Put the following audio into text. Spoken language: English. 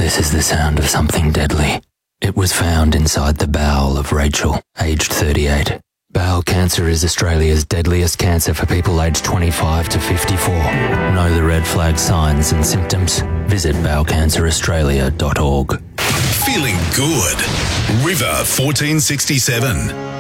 This is the sound of something deadly. It was found inside the bowel of Rachel, aged 38. Bowel cancer is Australia's deadliest cancer for people aged 25 to 54. Know the red flag signs and symptoms? Visit bowelcanceraustralia.org. Feeling good. River 1467.